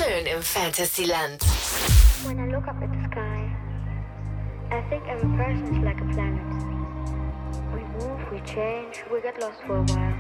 schön im Fantasyland. When I look up at the sky, I think every person is like a planet. We move, we change, we get lost for a while.